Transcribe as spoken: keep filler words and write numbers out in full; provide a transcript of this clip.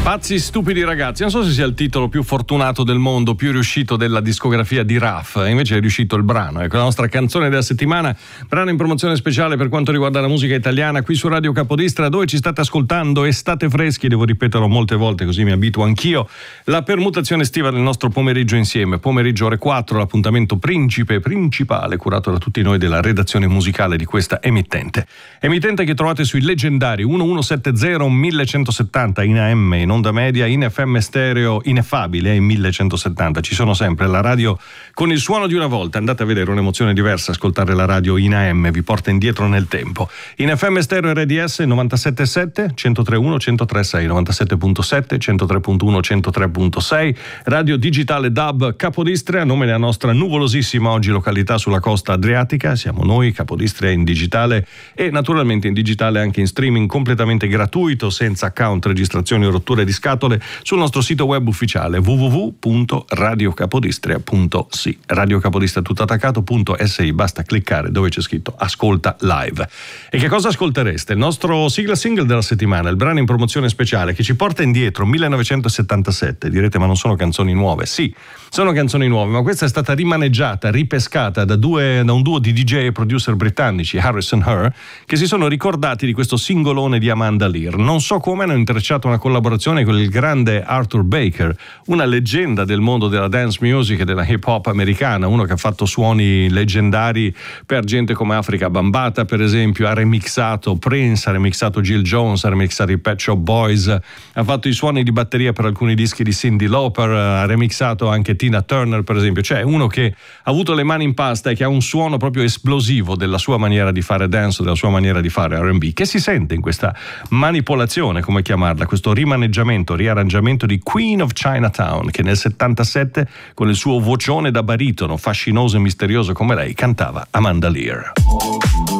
Pazzi stupidi ragazzi, non so se sia il titolo più fortunato del mondo, più riuscito della discografia di Raf, invece è riuscito il brano. Ecco la nostra canzone della settimana, brano in promozione speciale per quanto riguarda la musica italiana qui su Radio Capodistra, dove ci state ascoltando e state freschi, devo ripeterlo molte volte così mi abituo anch'io, la permutazione estiva del nostro pomeriggio insieme, pomeriggio ore quattro, l'appuntamento principe principale curato da tutti noi della redazione musicale di questa emittente. Emittente che trovate sui leggendari undici settanta millecentosettanta in A M, in onda media, in F M stereo ineffabile in millecentosettanta. Ci sono sempre la radio con il suono di una volta. Andate a vedere un'emozione diversa, ascoltare la radio in A M vi porta indietro nel tempo. In F M stereo R D S novantasette virgola sette, centotre virgola uno, centotre virgola sei, novantasette virgola sette, centotre virgola uno, centotre virgola sei, radio digitale D A B Capodistria, nome della nostra nuvolosissima oggi località sulla costa adriatica. Siamo noi, Capodistria in digitale e naturalmente in digitale anche in streaming completamente gratuito, senza account, registrazioni o rotture di scatole, sul nostro sito web ufficiale w w w punto radio capodistria punto s i, radio capodistria tutto attaccato punto s i. Basta cliccare dove c'è scritto ascolta live. E che cosa ascoltereste? Il nostro sigla single della settimana, il brano in promozione speciale che ci porta indietro millenovecentosettantasette. Direte, ma non sono canzoni nuove? Sì, sono canzoni nuove, ma questa è stata rimaneggiata, ripescata da, due, da un duo di D J e producer britannici, Harris and Her, che si sono ricordati di questo singolone di Amanda Lear. Non so come hanno intrecciato una collaborazione con il grande Arthur Baker, una leggenda del mondo della dance music e della hip hop americana, uno che ha fatto suoni leggendari per gente come Africa Bambata, per esempio, ha remixato Prince, ha remixato Jill Jones, ha remixato i Pet Shop Boys, ha fatto i suoni di batteria per alcuni dischi di Cyndi Lauper, ha remixato anche Tina Turner, per esempio. Cioè uno che ha avuto le mani in pasta e che ha un suono proprio esplosivo della sua maniera di fare dance, della sua maniera di fare R and B, che si sente in questa manipolazione, come chiamarla, questo rimaneggiamento, riarrangiamento di Queen of Chinatown, che nel settantasette con il suo vocione da baritono fascinoso e misterioso come lei cantava Amanda Lear.